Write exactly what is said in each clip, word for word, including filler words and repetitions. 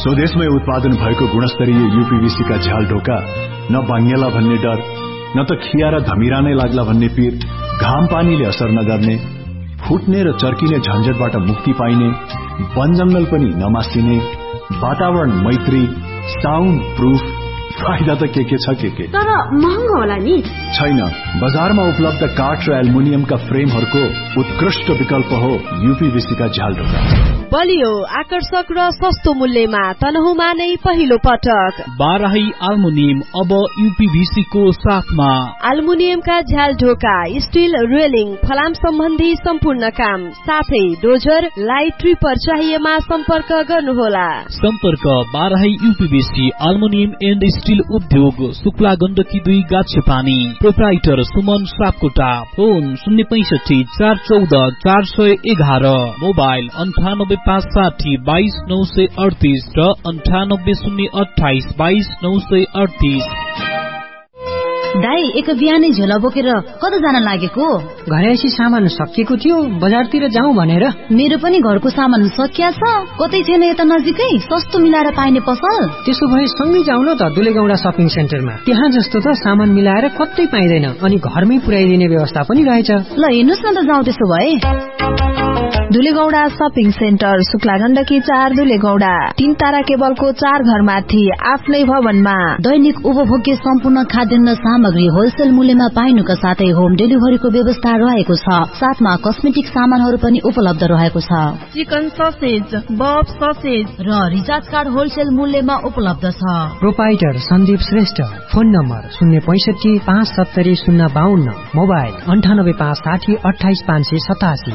स्वदेशमै उत्पादन भएको गुणस्तरीय यूपीवीसी का झ्याल ढोका न बाङ्गेला भन्ने डर, न त खिया र धमिरा नै लाग्ला भन्ने पीर, घाम पानीले असर नगर्ने, फुट्ने र चर्किने झन्झटबाट मुक्ति पाइने, वन जंगल पनि नमासिने, वातावरण मैत्री, साउन्ड प्रूफ, फाइदा त के के छ के के। तर महँगो होला नि? छैन, बजारमा उपलब्ध काठ र एल्युमिनियमका फ्रेमहरूको उत्कृष्ट विकल्प हो यूपीवीसी का झ्याल ढोका। बलियो, आकर्षक र सस्तो मूल्यमा तनहुमा नै पहिलो पटक बाराही एल्युमिनियम अब यूपीवीसी को साथमा। एल्युमिनियमका झ्याल ढोका, स्टील रेलिङ, फलाम सम्बन्धी सम्पूर्ण काम, साथै डोजर, लाइट ट्रिपर चाहिएमा सम्पर्क गर्नुहोला। सम्पर्क Barahi UPVC aluminium and steel उद्योग, शुक्ला गण्डकी दुई गाछे पानी। प्रोप्राइटर सुमन सापकोटा। फोन शून्य पैंसठी चार चौध चार सय एघार। मोबाइल अन्ठानब्बे पाँच साठी बाइस नौ सय अडतिस र अन्ठानब्बे शून्य अठाइस बाइस नौ सय अडतिस। दाई, एक बिहानै झोला बोकेर कता जान लागेको? घरैसी सामान सकिएको थियो, बजारतिर जाउँ भनेर। मेरो पनि घरको सामान सकिया छ। कतै छैन यता नजिकै सस्तो मिलाएर पाइने पसल? त्यसो भए सँगै जाउँ न त दुलेगौडा शपिङ सेन्टरमा। त्यहाँ जस्तो त सामान मिलाएर कतै पाइँदैन, अनि घरमै पुर्याइदिने व्यवस्था पनि रहेछ। ल हेर्नुस् न त, जाउँ त्यसो भए। दुलेगौडा शपिङ सेन्टर, शुक्ला गण्डकी चार, दुलेगौडा। तीन तारा केबलको चार घरमाथि आफ्नै भवनमा दैनिक उपभोग्य सम्पूर्ण खाद्यान्न सामग्री होलसेल मूल्यमा पाइनुका साथै होम डेलिभरीको व्यवस्था रहेको छ। साथमा कस्मेटिक सामानहरू पनि उपलब्ध रहेको छ। चिकन ससेज, बफ ससेज र रिचार्ज कार्ड होलसेल मूल्यमा उपलब्ध छ। Proprietor Sandeep Shrestha. Phone number शून्य पैंसठी पाँच सत्तरी शून्य बाहन्न। मोबाइल अन्ठानब्बे पाँच साठी अठाइस पाँच सय सतासी।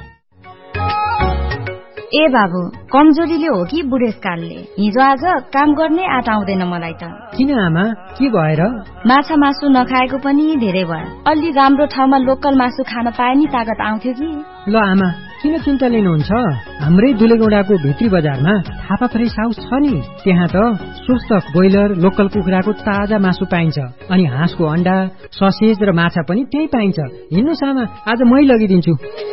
ए बाबु, कमजोरीले हो कि बुढेसकालले? हिजो आज काम गर्ने आँट आउँदैन मलाई त। किन आमा, के भएर? माछा मासु नखाएको पनि धेरै भयो। अलि राम्रो ठाउँमा लोकल मासु खान पाए नि तागत आउँथ्यो कि। ल आमा, किन चिन्ता लिनुहुन्छ? हाम्रै दुलेगौडाको भित्री बजारमा थापा फ्रेस हाउस छ नि। त्यहाँ त स्वस्थ ब्रोइलर लोकल कुखुराको ताजा मासु पाइन्छ, अनि हाँसको अण्डा, ससेज र माछा पनि त्यही पाइन्छ। हिँड्नुहोस् आमा, आज मै लगिदिन्छु।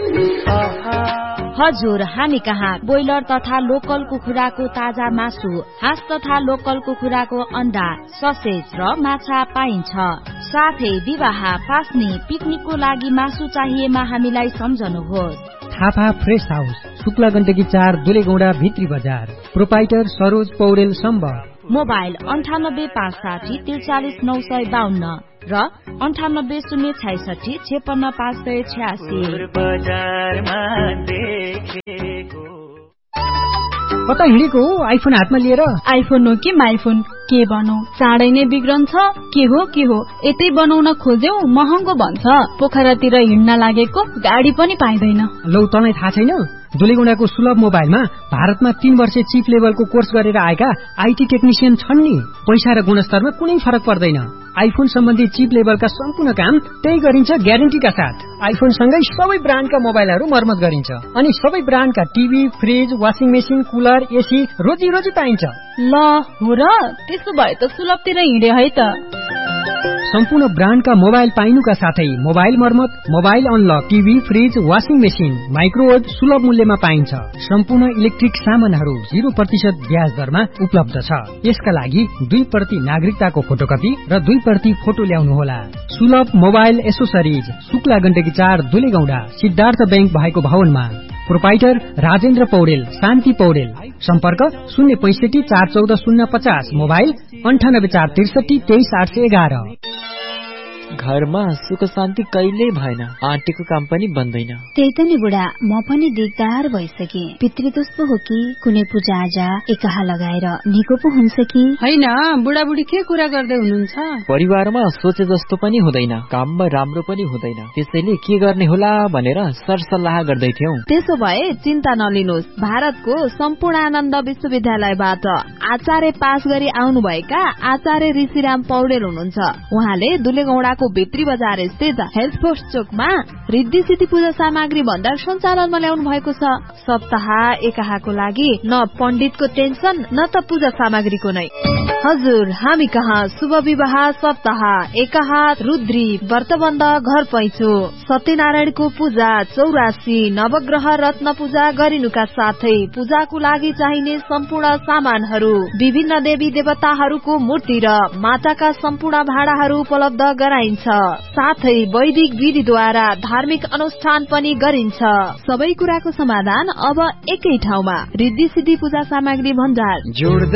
हजुर, हामी कहाँ ब्रोइलर तथा लोकल कुखुराको ताजा मासु, हाँस तथा लोकल कुखुराको अण्डा, ससेज र माछा पाइन्छ। साथै विवाह, पास्ने, पिकनिकको लागि मासु चाहिएमा हामीलाई सम्झनुहोस्। थापा फ्रेस हाउस, शुक्ला गण्डकी चार, दुलेगौडा भित्री बजार। प्रोपाइटर सरोज पौडेल सम्बर। मोबाइल अन्ठानब्बे पाँच साठी त्रिचालिस नौ सय बाहन्न र अन्ठानब्बे शून्य छैसठी छेपन्न पाँच सय छ्यासी। कता हिँडेको हो आइफोन हातमा लिएर? आइफोन हो कि माइफोन, के बनौ? चाँडै नै बिग्रन्छ। के हो के हो, यतै बनाउन खोज्यौ महँगो भन्छ। पोखरातिर हिँड्न लागेको गाडी पनि पाइँदैन। लौ, तँलाई थाहा छैन? दुलेगौडाको सुलभ मोबाइलमा भारतमा तीन वर्ष चिफ लेभलको कोर्स गरेर आएका आइटी टेक्निसियन छन् नि। पैसा र गुणस्तरमा कुनै फरक पर्दैन। आइफोन सम्बन्धी चिप लेभलका सम्पूर्ण काम त्यही गरिन्छ ग्यारेन्टीका साथ। आइफोन सँगै सबै ब्रान्डका मोबाइलहरू मर्मत गरिन्छ, अनि सबै ब्रान्डका TV, fridge, washing machine, cooler, AC रोजी रोजी पाइन्छ। ल हो र, त्यसो भए त सुलभतिर हिँडे है त। सम्पूर्ण ब्रान्डका मोबाइल पाइनुका साथै मोबाइल मर्मत, mobile unlock, TV, fridge, washing machine, microwave सुलभ मूल्यमा पाइन्छ। सम्पूर्ण इलेक्ट्रिक सामानहरू जीरो प्रतिशत ब्याज दरमा उपलब्ध छ। यसका लागि दुई प्रति नागरिकताको फोटोकपी र दुई प्रति फोटो ल्याउनुहोला। सुलभ मोबाइल एसोसरिज, शुक्ला गण्डकी चार, दुलेगौडा, सिद्धार्थ बैंक भएको भवनमा। प्रोपाइटर राजेन्द्र पौडेल, शान्ति पौडेल। सम्पर्क शून्य पैंसठी चार चौध शून्य पचास। मोबाइल अन्ठानब्बे चार त्रिसठी तेइस आठ सय एघार। घरमा सुख शान्ति कहिल्यै भएन, आँटेको काम पनि बन्दैन। त्यही त नि बुढा, म पनि दिगदार भइसके। पितृदोष पो हो कि कुनै पूजा आजा एकाहा लगाएर निको पो हुन्छ कि होइन? बुढाबुढी के कुरा गर्दै हुनुहुन्छ? परिवारमा सोचे जस्तो पनि हुँदैन, काममा राम्रो पनि हुँदैन, त्यसैले के गर्ने होला भनेर सरसल्लाह गर्दै थियौं। त्यसो भए चिन्ता नलिनुहोस्, भारतको सम्पूर्णानन्द विश्वविद्यालयबाट आचार्य पास गरी आउनुभएका आचार्य ऋषिराम पौडेल हुनुहुन्छ। उहाँले दुलेगौडाको बागलुङको भित्री बजार स्थित हेल्थ पोस्ट चोकमा रिद्धि सिद्धि पूजा सामग्री भण्डार सञ्चालनमा ल्याउनु भएको छ। सप्ताह एकाहाको लागि न पण्डितको टेन्सन न त पूजा सामग्रीको नै। हजुर, हामी कहाँ शुभ विवाह, सप्ताह एकाहा, रुद्री, व्रतबन्ध, घर पैँचो, सत्यनारायणको पूजा, चौरासी, नवग्रह रत्न पूजा गरिनुका साथै पूजाको लागि चाहिने सम्पूर्ण सामानहरू, विभिन्न देवी देवताहरूको मूर्ति र माटाका सम्पूर्ण भाँडाहरू उपलब्ध गराइन्छ। साथै वैदिक विधिद्वारा धार्मिक अनुष्ठान पनि गरिन्छ। सबै कुराको समाधान अब एकै ठाउँमा, रिद्धि सिद्धि पूजा सामग्री भण्डार।